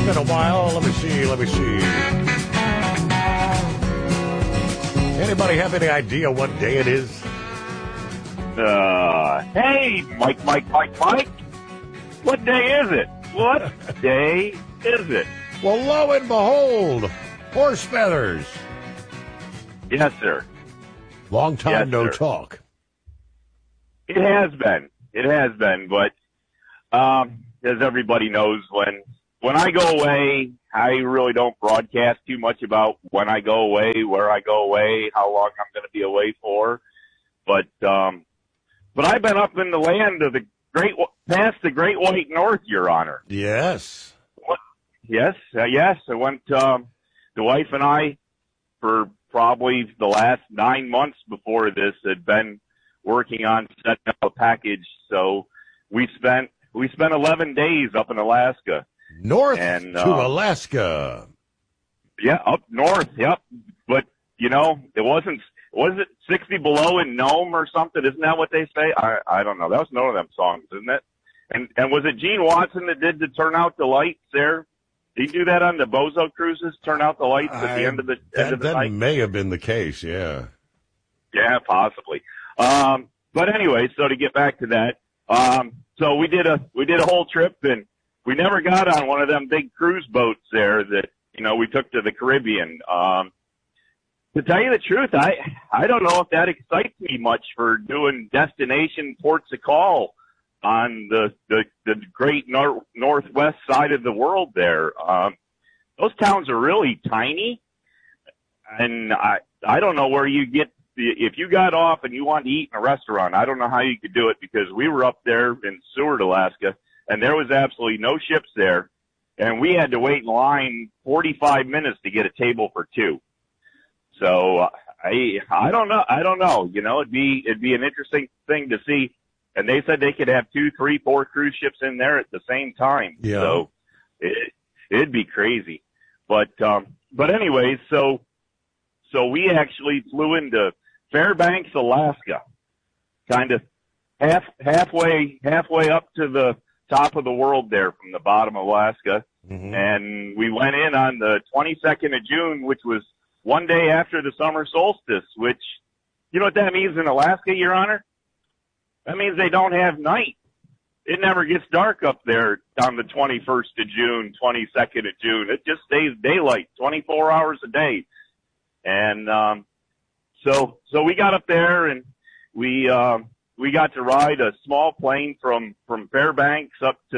been a while. Let me see. Anybody have any idea what day it is? Hey, Mike. What day is it? What day is it? Well, lo and behold, horse feathers. Yes, sir. Long time no sir. talk. It has been, but as everybody knows, when I go away, I really don't broadcast too much about when I go away, where I go away, how long I'm going to be away for. But I've been up in the land of past the Great White North, Your Honor. Yes. Yes. I went, the wife and I, for probably the last 9 months before this, had been working on setting up a package. So we spent 11 days up in Alaska. North to Alaska. Yeah, up north. Yep. But was it 60 below in Nome or something? Isn't that what they say? I don't know. That was one of them songs, isn't it? And was it Gene Watson that did the Turn Out the Lights there? Did he do that on the Bozo cruises? Turn out the lights at the end of the night? That may have been the case, yeah. Yeah, possibly. But anyway, so to get back to that, so we did a whole trip, and we never got on one of them big cruise boats there that, we took to the Caribbean. To tell you the truth, I don't know if that excites me much for doing destination ports of call on the great northwest side of the world there. Those towns are really tiny, and I don't know where you get, if you got off and you wanted to eat in a restaurant, I don't know how you could do it, because we were up there in Seward, Alaska, and there was absolutely no ships there, and we had to wait in line 45 minutes to get a table for two. So I don't know. It'd be an interesting thing to see. And they said they could have 2, 3, 4 cruise ships in there at the same time. Yeah. So it'd be crazy. But anyways, so we actually flew into Fairbanks, Alaska, kind of halfway up to the top of the world there from the bottom of Alaska. Mm-hmm. And we went in on the 22nd of June, which was one day after the summer solstice, which, you know what that means in Alaska, Your Honor? That means they don't have night. It never gets dark up there on the 21st of June, 22nd of June. It just stays daylight 24 hours a day. And so we got up there, and we got to ride a small plane from Fairbanks up to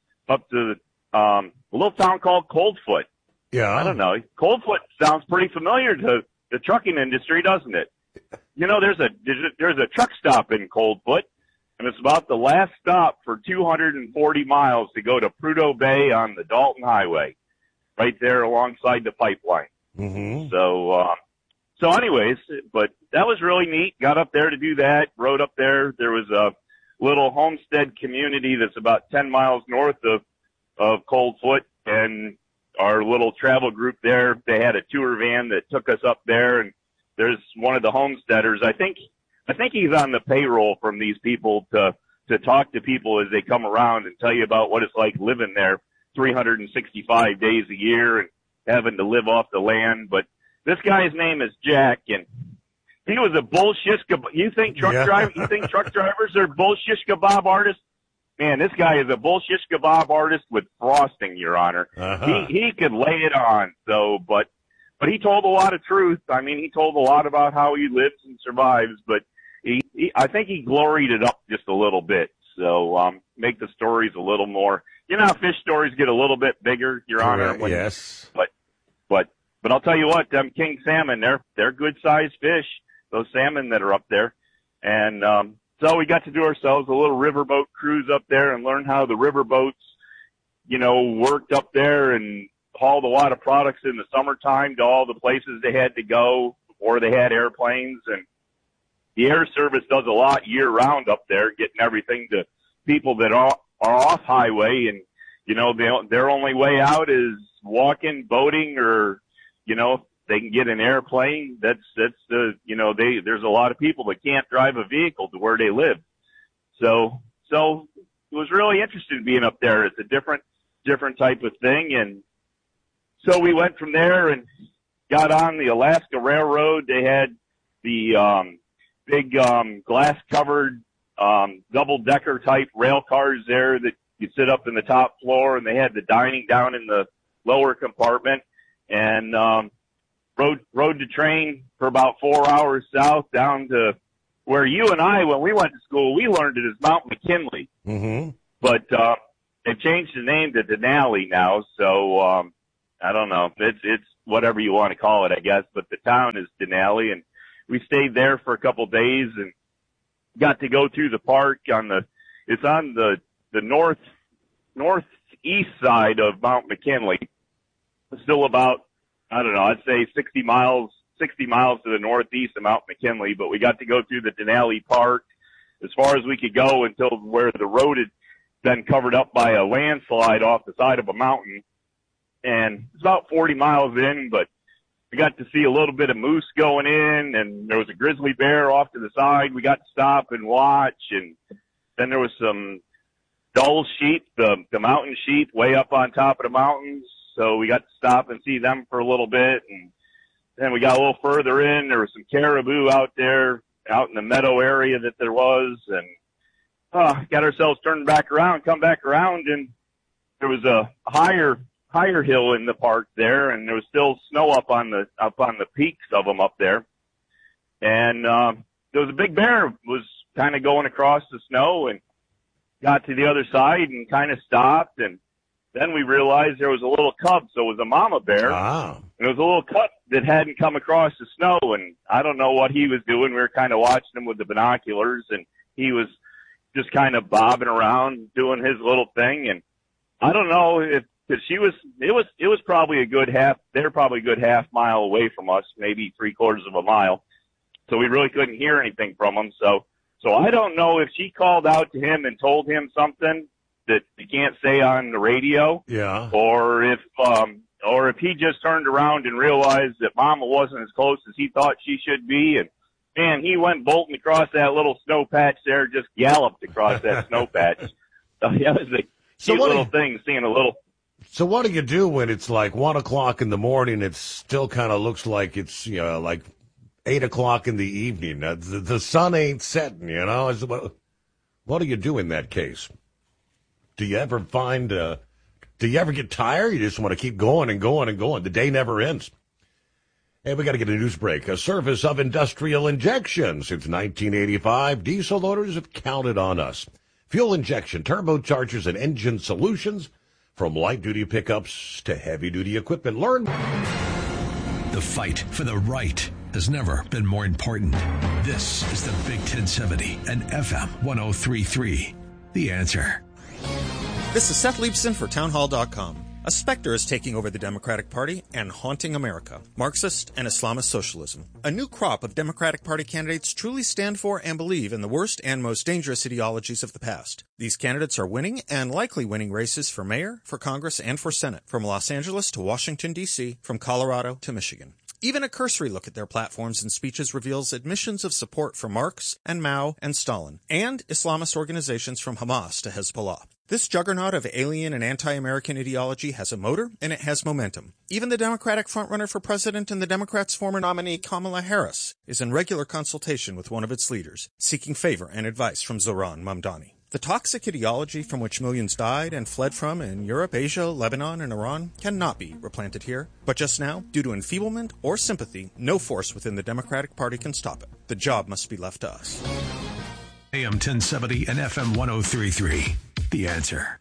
a little town called Coldfoot. Yeah. I don't know. Coldfoot sounds pretty familiar to the trucking industry, doesn't it? There's a truck stop in Coldfoot, and it's about the last stop for 240 miles to go to Prudhoe Bay on the Dalton Highway, right there alongside the pipeline. Mm-hmm. So anyways, but that was really neat. Got up there to do that, rode up there. There was a little homestead community that's about 10 miles north of Coldfoot, and our little travel group there, they had a tour van that took us up there, and there's one of the homesteaders. I think he's on the payroll from these people to talk to people as they come around and tell you about what it's like living there 365 days a year and having to live off the land. But this guy's name is Jack, and he was a bullshit. You think truck drivers are bullshit kebab artists? Man, this guy is a bullshit kebab artist with frosting, Your Honor. Uh-huh. He could lay it on. So, but he told a lot of truth. I mean, he told a lot about how he lives and survives, but I think he gloried it up just a little bit. So, make the stories a little more, how fish stories get a little bit bigger, Your Honor. Yes. But I'll tell you what, them king salmon, they're good sized fish, those salmon that are up there. And, so we got to do ourselves a little riverboat cruise up there and learn how the riverboats, worked up there and hauled a lot of products in the summertime to all the places they had to go before they had airplanes. And the air service does a lot year round up there, getting everything to people that are off highway. And, their only way out is walking, boating, or, if they can get an airplane, that's there's a lot of people that can't drive a vehicle to where they live. So it was really interesting being up there. It's a different type of thing. So we went from there and got on the Alaska Railroad. They had the big glass-covered double-decker type rail cars there that you sit up in the top floor, and they had the dining down in the lower compartment. And rode the train for about 4 hours south down to where you and I, when we went to school, we learned it as Mount McKinley. Mm-hmm. But they've changed the name to Denali now, so I don't know. It's whatever you want to call it, I guess. But the town is Denali, and we stayed there for a couple of days and got to go through the park it's on the northeast side of Mount McKinley. It's still about, I don't know, I'd say 60 miles to the northeast of Mount McKinley, but we got to go through the Denali Park as far as we could go until where the road had been covered up by a landslide off the side of a mountain. And it's about 40 miles in, but we got to see a little bit of moose going in, and there was a grizzly bear off to the side. We got to stop and watch, and then there was some dull sheep, the mountain sheep way up on top of the mountains. So we got to stop and see them for a little bit. And then we got a little further in. There was some caribou out there, out in the meadow area that there was. And got ourselves turned back around, come back around, and there was a higher hill in the park there, and there was still snow up on the peaks of them up there. And there was a big bear was kind of going across the snow and got to the other side and kind of stopped. And then we realized there was a little cub, so it was a mama bear. Wow. And it was a little cub that hadn't come across the snow, and I don't know what he was doing. We were kind of watching him with the binoculars, and he was just kind of bobbing around doing his little thing. And I don't know if it was probably they're probably a good half mile away from us, maybe 3/4 of a mile. So we really couldn't hear anything from them. So I don't know if she called out to him and told him something that you can't say on the radio. Yeah. Or if he just turned around and realized that Mama wasn't as close as he thought she should be. And man, he went bolting across that little snow patch there, just galloped across that snow patch. So yeah, it was a cute little thing, seeing a little. So what do you do when it's like 1 o'clock in the morning? It still kind of looks like it's, like 8 o'clock in the evening. The sun ain't setting, What do you do in that case? Do you ever do you ever get tired? You just want to keep going and going and going. The day never ends. Hey, we got to get a news break. A service of Industrial Injection. Since 1985, diesel owners have counted on us. Fuel injection, turbochargers, and engine solutions. From light-duty pickups to heavy-duty equipment. Learn. The fight for the right has never been more important. This is the Big 1070 and FM 1033. The Answer. This is Seth Leibson for Townhall.com. A specter is taking over the Democratic Party and haunting America. Marxist and Islamist socialism. A new crop of Democratic Party candidates truly stand for and believe in the worst and most dangerous ideologies of the past. These candidates are winning and likely winning races for mayor, for Congress, and for Senate. From Los Angeles to Washington, D.C., from Colorado to Michigan. Even a cursory look at their platforms and speeches reveals admissions of support for Marx and Mao and Stalin, and Islamist organizations from Hamas to Hezbollah. This juggernaut of alien and anti-American ideology has a motor, and it has momentum. Even the Democratic frontrunner for president and the Democrats' former nominee Kamala Harris is in regular consultation with one of its leaders, seeking favor and advice from Zohran Mamdani. The toxic ideology from which millions died and fled from in Europe, Asia, Lebanon, and Iran cannot be replanted here. But just now, due to enfeeblement or sympathy, no force within the Democratic Party can stop it. The job must be left to us. AM 1070 and FM 1033. The Answer.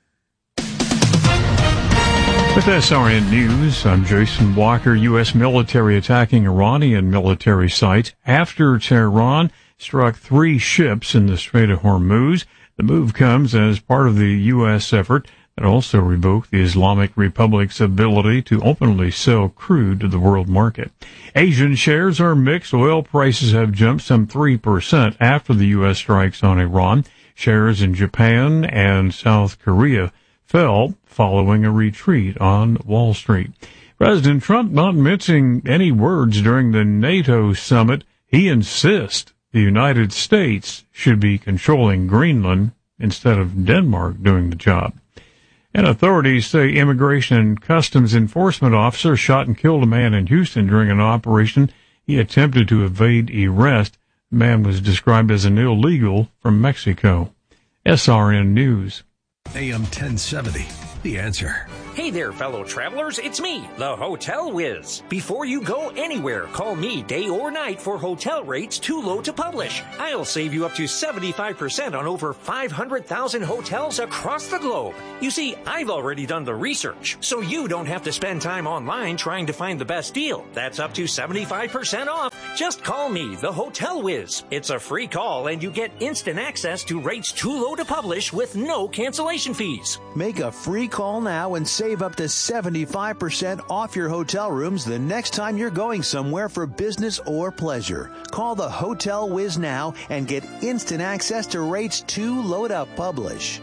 With SRN News, I'm Jason Walker. U.S. military attacking Iranian military sites after Tehran struck 3 ships in the Strait of Hormuz. The move comes as part of the U.S. effort that also revoked the Islamic Republic's ability to openly sell crude to the world market. Asian shares are mixed. Oil prices have jumped some 3% after the U.S. strikes on Iran. Shares in Japan and South Korea fell following a retreat on Wall Street. President Trump not mincing any words during the NATO summit. He insists the United States should be controlling Greenland instead of Denmark doing the job. And authorities say Immigration and Customs Enforcement officer shot and killed a man in Houston during an operation. He attempted to evade arrest. The man was described as an illegal from Mexico. SRN News. AM 1070, The Answer. Hey there, fellow travelers. It's me, the Hotel Whiz. Before you go anywhere, call me day or night for hotel rates too low to publish. I'll save you up to 75% on over 500,000 hotels across the globe. You see, I've already done the research, so you don't have to spend time online trying to find the best deal. That's up to 75% off. Just call me, the Hotel Whiz. It's a free call, and you get instant access to rates too low to publish with no cancellation fees. Make a free call now and save up to 75% off your hotel rooms the next time you're going somewhere for business or pleasure. Call the Hotel Whiz now and get instant access to rates too low to publish.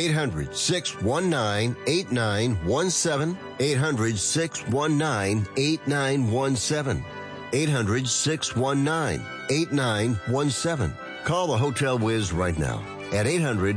800-619-8917. 800-619-8917. 800-619-8917. Call the Hotel Whiz right now at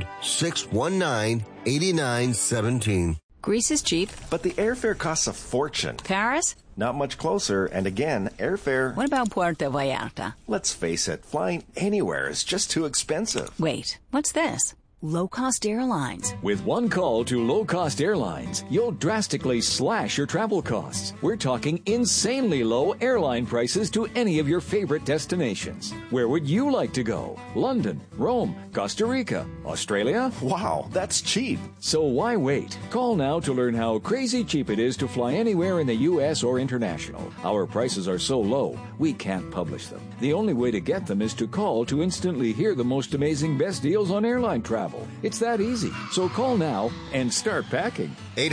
800-619-8917. Greece is cheap. But the airfare costs a fortune. Paris? Not much closer, and again, airfare... What about Puerto Vallarta? Let's face it, flying anywhere is just too expensive. Wait, what's this? Low-cost airlines. With one call to low-cost airlines, you'll drastically slash your travel costs. We're talking insanely low airline prices to any of your favorite destinations. Where would you like to go? London, Rome, Costa Rica, Australia? Wow, that's cheap. So why wait? Call now to learn how crazy cheap it is to fly anywhere in the U.S. or international. Our prices are so low, we can't publish them. The only way to get them is to call to instantly hear the most amazing best deals on airline travel. It's that easy. So call now and start packing.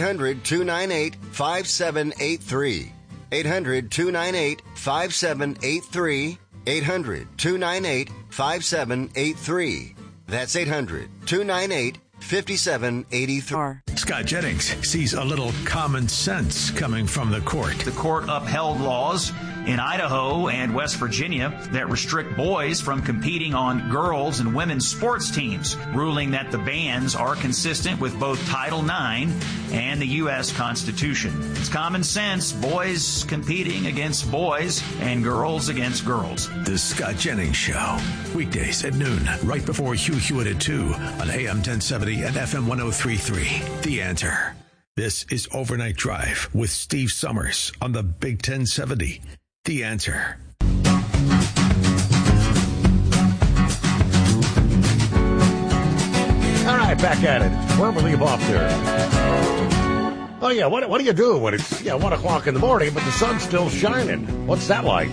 800-298-5783. 800-298-5783. 800-298-5783. That's 800-298-5783. Scott Jennings sees a little common sense coming from the court. The court upheld laws in Idaho and West Virginia that restrict boys from competing on girls' and women's sports teams, ruling that the bans are consistent with both Title IX and the U.S. Constitution. It's common sense, boys competing against boys and girls against girls. The Scott Jennings Show, weekdays at noon, right before Hugh Hewitt at 2 on AM 1070 and FM 103.3. The Answer. This is Overnight Drive with Steve Summers on the Big 1070. The Answer. All right, back at it. Where we leave off there? Oh, yeah, what do you do when it's 1 o'clock in the morning, but the sun's still shining? What's that like?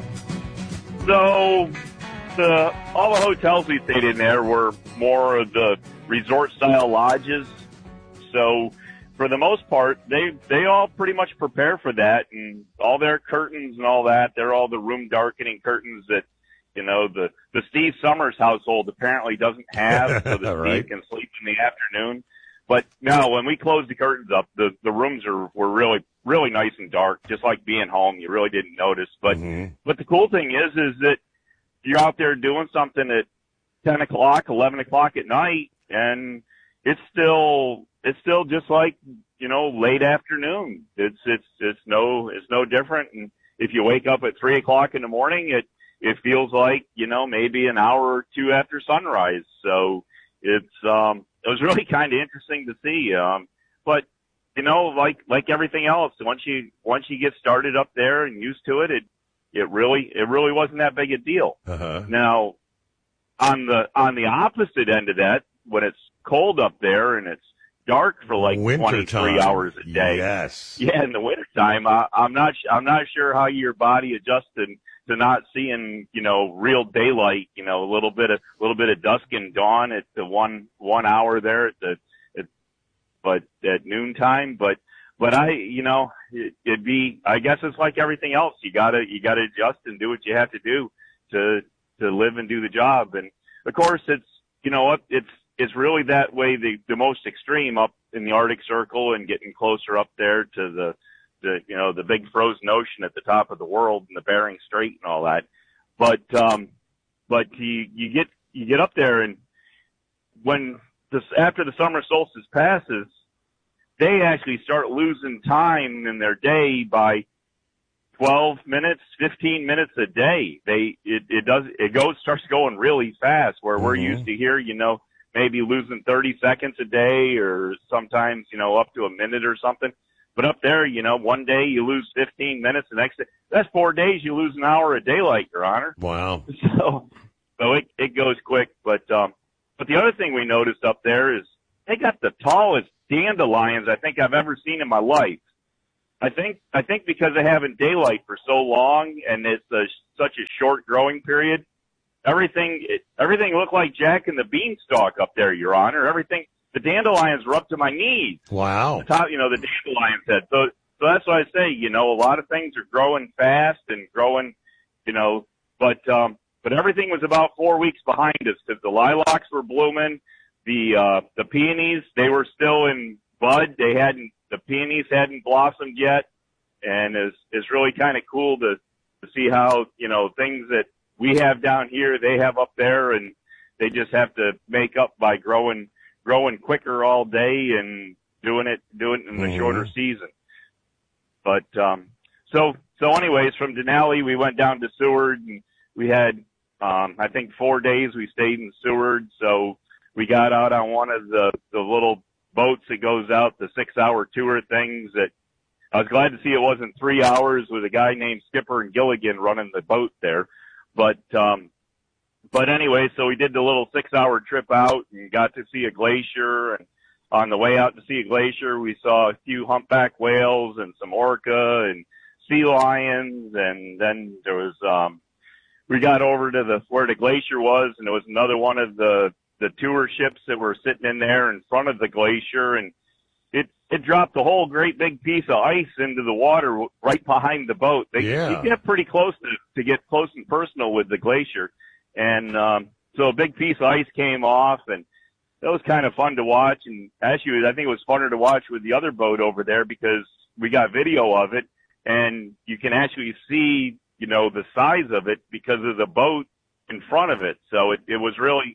So, all the hotels we stayed in there were more of the resort-style lodges. So, for the most part, they all pretty much prepare for that, and all their curtains and all that, they're all the room darkening curtains that, the Steve Summers household apparently doesn't have, so that right. Steve can sleep in the afternoon. But no, when we closed the curtains up, the rooms were really, really nice and dark, just like being home. You really didn't notice. But but the cool thing is that you're out there doing something at 10 o'clock, 11 o'clock at night, and it's still just like, late afternoon. It's no different. And if you wake up at 3 o'clock in the morning, it feels like, maybe an hour or two after sunrise. So it was really kind of interesting to see. But, like everything else, once you get started up there and used to it, it really wasn't that big a deal. Uh-huh. Now, on the opposite end of that, when it's cold up there and it's dark for like 23 hours a day. Yes. Yeah, in the wintertime, I'm not sure how your body adjusted to not seeing, real daylight, a little bit of dusk and dawn at the one hour there but at noontime. But it'd be, I guess it's like everything else. You gotta adjust and do what you have to do to live and do the job. And of course it's really that way, the most extreme up in the Arctic Circle and getting closer up there to the big frozen ocean at the top of the world and the Bering Strait and all that. But you get up there, and after the summer solstice passes, they actually start losing time in their day by 12 minutes, 15 minutes a day. Starts going really fast, where we're used to here, maybe losing 30 seconds a day, or sometimes, up to a minute or something. But up there, one day you lose 15 minutes, the next day, that's 4 days you lose an hour of daylight, Your Honor. Wow. So it goes quick. But the other thing we noticed up there is they got the tallest dandelions I think I've ever seen in my life. I think because of having daylight for so long, and it's such a short growing period, everything looked like Jack and the Beanstalk up there, Your Honor. The dandelions were up to my knees. Wow. The top, the dandelion's head. So that's why I say, a lot of things are growing fast and growing, but everything was about 4 weeks behind us, because the lilacs were blooming, the peonies, they were still in bud. The peonies hadn't blossomed yet, and it's really kind of cool to see how, things that we have down here, they have up there, and they just have to make up by growing quicker all day and doing it in the shorter season. But, so anyways, from Denali, we went down to Seward, and we had, I think 4 days we stayed in Seward. So we got out on one of the little boats that goes out, the 6-hour tour things that I was glad to see it wasn't 3 hours with a guy named Skipper and Gilligan running the boat there. But anyway, so we did the little 6-hour trip out and got to see a glacier. And on the way out to see a glacier, we saw a few humpback whales and some orca and sea lions. And then there was, we got over to where the glacier was, and there was another one of the tour ships that were sitting in there in front of the glacier, and it dropped a whole great big piece of ice into the water right behind the boat. You get pretty close to get close and personal with the glacier. And so a big piece of ice came off, and that was kind of fun to watch. And actually, I think it was funner to watch with the other boat over there, because we got video of it, and you can actually see, the size of it because of the boat in front of it. So it was really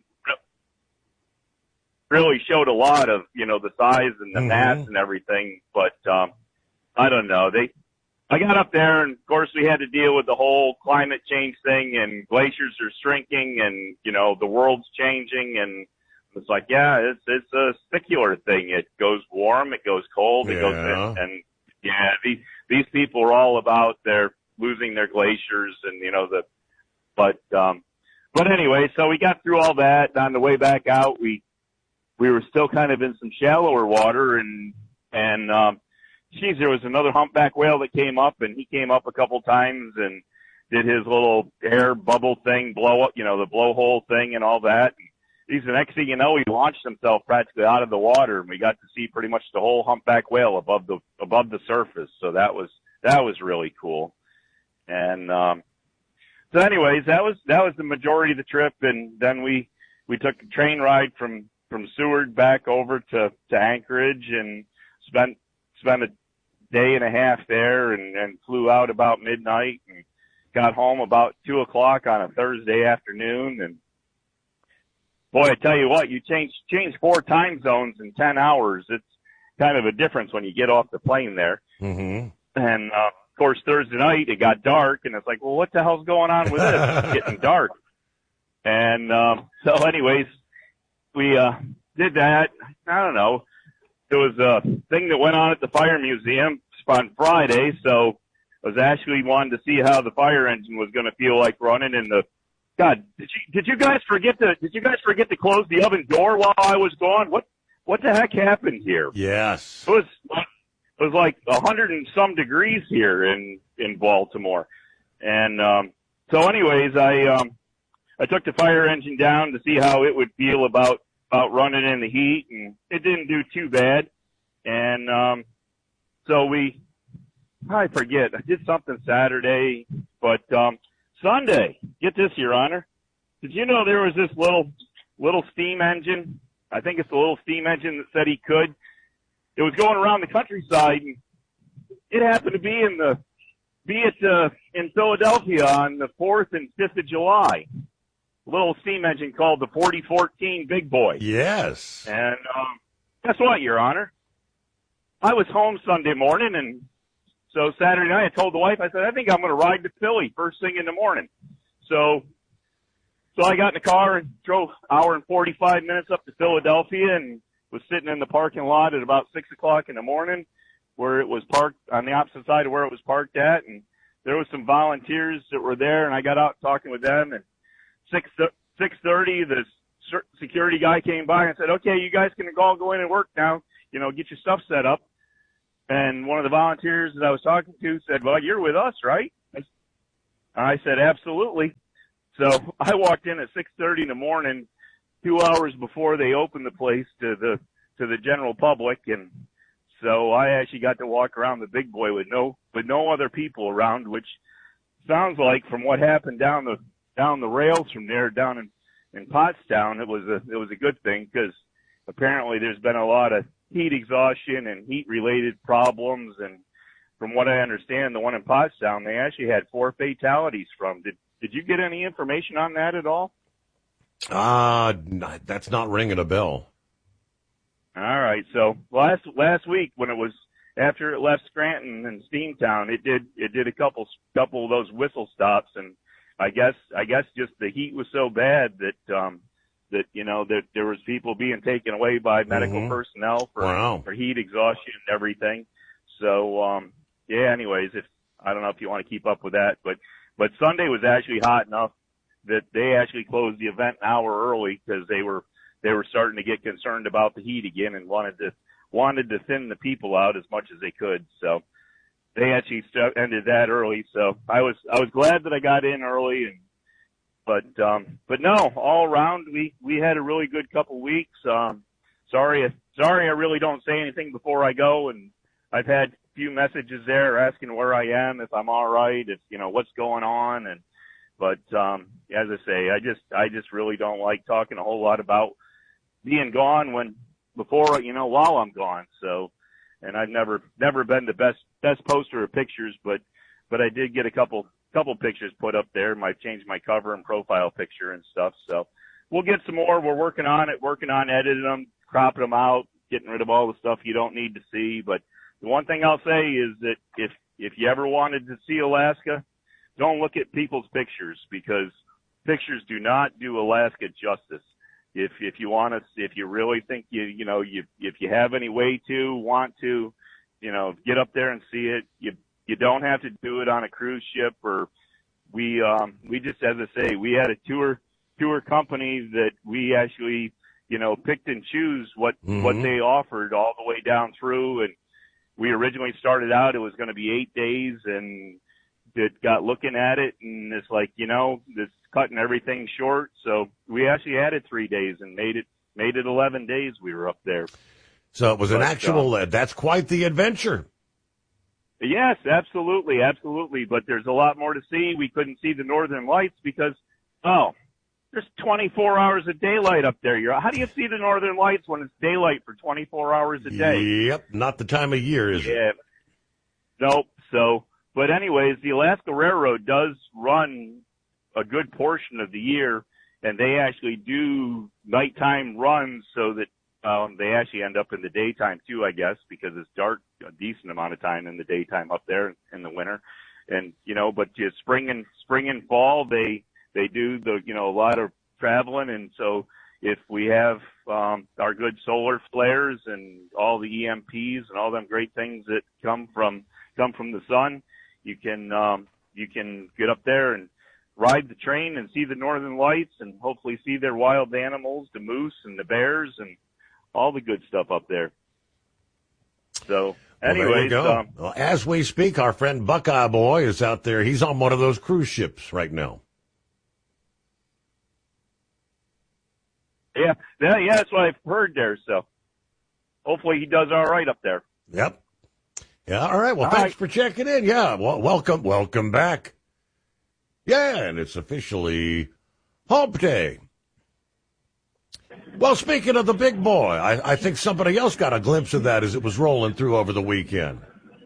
showed a lot of, the size and the mass and everything. But I don't know. I got up there, and of course we had to deal with the whole climate change thing, and glaciers are shrinking, and the world's changing, and it's like, yeah, it's a secular thing. It goes warm, it goes cold, it goes in, and these people are all about losing their glaciers, and but anyway, so we got through all that. On the way back out, we were still kind of in some shallower water, and there was another humpback whale that came up, and he came up a couple times and did his little air bubble thing, blow up, the blowhole thing and all that. And the next thing you know, he launched himself practically out of the water, and we got to see pretty much the whole humpback whale above the surface. So that was really cool. And so anyways, that was the majority of the trip, and then we took a train ride from Seward back over to Anchorage, and spent a day and a half there, and flew out about midnight, and got home about 2:00 on a Thursday afternoon. And boy, I tell you what, you change 4 time zones in 10 hours. It's kind of a difference when you get off the plane there. Mm-hmm. And of course, Thursday night it got dark, and it's like, well, what the hell's going on with this? It's getting dark. And so anyways, we did that. I don't know. There was a thing that went on at the fire museum on Friday, so I was actually wanting to see how the fire engine was going to feel like running in the. God, did you guys forget to close the oven door while I was gone? What the heck happened here? Yes. It was like 100 and some degrees here in Baltimore. And so anyways, I took the fire engine down to see how it would feel about running in the heat, and it didn't do too bad. And so I forget, I did something Saturday, but Sunday, get this, Your Honor, did you know there was this little steam engine? I think it's a little steam engine that said he could. It was going around the countryside, and it happened to be in Philadelphia on the 4th and 5th of July. A little steam engine called the 4014 Big Boy. Yes. And guess what, Your Honor? I was home Sunday morning, and so Saturday night I told the wife, I said, I think I'm going to ride to Philly first thing in the morning. So I got in the car and drove an hour and 45 minutes up to Philadelphia and was sitting in the parking lot at about 6 o'clock in the morning where it was parked on the opposite side of where it was parked at. And there was some volunteers that were there, and I got out talking with them. And 6:30, the security guy came by and said, okay, you guys can all go in and work now, get your stuff set up. And one of the volunteers that I was talking to said, well, you're with us, right? I said, absolutely. So I walked in at 6:30 in the morning, 2 hours before they opened the place to the general public. And so I actually got to walk around the big boy with no other people around, which sounds like from what happened down the rails from there down in Pottstown, it was a good thing, because apparently there's been a lot of heat exhaustion and heat related problems. And from what I understand, the one in Pottstown, they actually had 4 fatalities from. Did you get any information on that at all? That's not ringing a bell. All right. So last week, when it was after it left Scranton and Steamtown, it did a couple of those whistle stops, and I guess just the heat was so bad that that there was people being taken away by medical personnel for heat exhaustion and everything. So anyways, I don't know if you want to keep up with that, but Sunday was actually hot enough that they actually closed the event an hour early because they were starting to get concerned about the heat again and wanted to thin the people out as much as they could. So they actually ended that early. So I was glad that I got in early, but no, all around we had a really good couple weeks. Sorry I really don't say anything before I go, and I've had a few messages there asking where I am, if I'm all right, if what's going on, but as I say, I just really don't like talking a whole lot about being gone while I'm gone. So, and I've never been the best poster of pictures, but I did get a couple pictures put up there. I've changed my cover and profile picture and stuff. So we'll get some more. We're working on editing them, cropping them out, getting rid of all the stuff you don't need to see. But the one thing I'll say is that if you ever wanted to see Alaska, don't look at people's pictures, because pictures do not do Alaska justice. If you really think if you have any way to want to, get up there and see it, you don't have to do it on a cruise ship. Or we just, as I say, we had a tour company that we actually, picked and choose what they offered all the way down through. And we originally started out, it was going to be 8 days, and it got looking at it, and it's like, it's cutting everything short. So we actually added 3 days and made it 11 days we were up there. So it was an actual, that's quite the adventure. Yes, absolutely. But there's a lot more to see. We couldn't see the Northern Lights because, there's 24 hours of daylight up there. How do you see the Northern Lights when it's daylight for 24 hours a day? Yep, not the time of year, is it? Nope. So, but anyways, the Alaska Railroad does run a good portion of the year, and they actually do nighttime runs so that they actually end up in the daytime too, I guess, because it's dark a decent amount of time in the daytime up there in the winter. And, but just spring and fall, they do a lot of traveling. And so if we have, our good solar flares and all the EMPs and all them great things that come from the sun, you can get up there and ride the train and see the Northern Lights and hopefully see their wild animals, the moose and the bears and all the good stuff up there. So anyways, well, as we speak, our friend Buckeye Boy is out there. He's on one of those cruise ships right now. Yeah, that's what I've heard there. So hopefully he does all right up there. Yep. Yeah. All right. Well, thanks for checking in. Yeah. Well, welcome back. Yeah, and it's officially Hump Day. Well, speaking of the big boy, I think somebody else got a glimpse of that as it was rolling through over the weekend.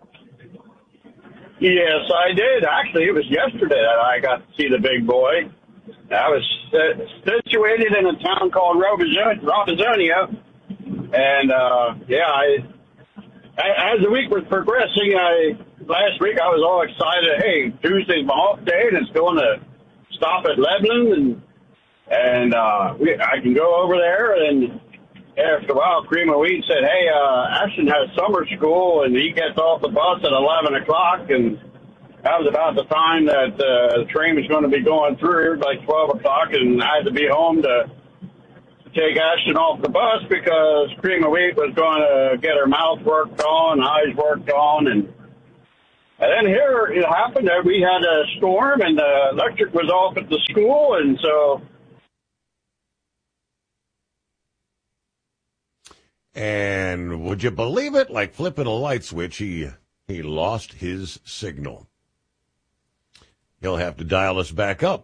Yes, I did. Actually, it was yesterday that I got to see the big boy. I was situated in a town called Robizonia, and I as the week was progressing, last week I was all excited. Hey, Tuesday's my off day, and it's going to stop at Lebanon, and I can go over there. And after a while, Cream of Wheat said, hey, Ashton has summer school, and he gets off the bus at 11 o'clock, and that was about the time that the train was going to be going through, like 12 o'clock, and I had to be home to take Ashton off the bus because Cream of Wheat was going to get her mouth worked on, eyes worked on, and then here it happened that we had a storm, and the electric was off at the school, and so... And would you believe it? Like flipping a light switch, he lost his signal. He'll have to dial us back up.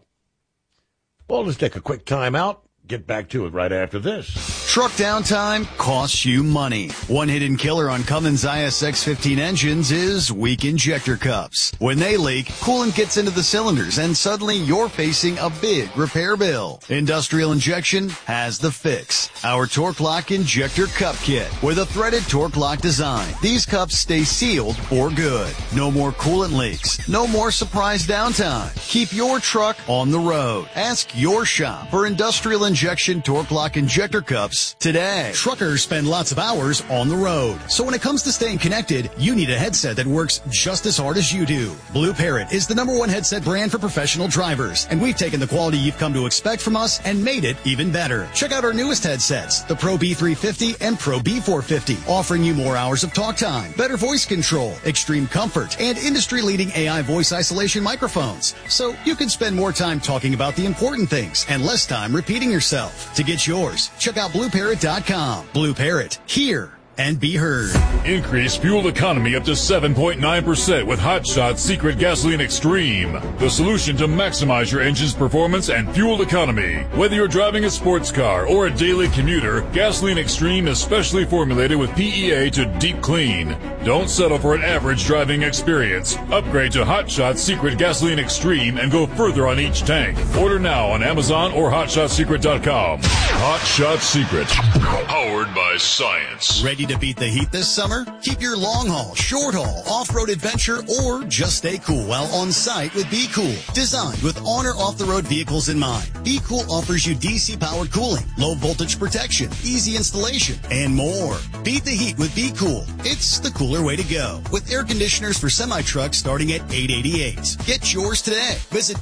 Well, let's take a quick time out. Get back to it right after this. Truck downtime costs you money. One hidden killer on Cummins ISX-15 engines is weak injector cups. When they leak, coolant gets into the cylinders and suddenly you're facing a big repair bill. Industrial Injection has the fix. Our Torque Lock Injector Cup Kit with a threaded Torque Lock design. These cups stay sealed for good. No more coolant leaks. No more surprise downtime. Keep your truck on the road. Ask your shop for Industrial Injection Torque Lock Injector Cups today. Truckers spend lots of hours on the road. So when it comes to staying connected, you need a headset that works just as hard as you do. Blue Parrot is the #1 headset brand for professional drivers, and we've taken the quality you've come to expect from us and made it even better. Check out our newest headsets, the Pro B350 and Pro B450, offering you more hours of talk time, better voice control, extreme comfort, and industry-leading AI voice isolation microphones. So you can spend more time talking about the important things and less time repeating yourself. To get yours, check out BlueParrot.com. Blue Parrot, hear and be heard. Increase fuel economy up to 7.9% with Hot Shot Secret Gasoline Extreme. The solution to maximize your engine's performance and fuel economy. Whether you're driving a sports car or a daily commuter, Gasoline Extreme is specially formulated with PEA to deep clean. Don't settle for an average driving experience. Upgrade to Hot Shot Secret Gasoline Extreme and go further on each tank. Order now on Amazon or HotShotSecret.com. Hot Shot Secret. Powered by science. Ready to beat the heat this summer? Keep your long haul, short haul, off-road adventure, or just stay cool while on site with Be Cool. Designed with on or off-the-road vehicles in mind, Be Cool offers you DC-powered cooling, low voltage protection, easy installation, and more. Beat the heat with Be Cool. It's the cooler way to go. With air conditioners for semi-trucks starting at $888. Get yours today. Visit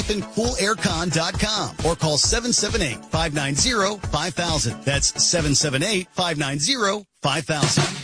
b-coolaircon.com or call 778-590-5000. That's 778-590-5000.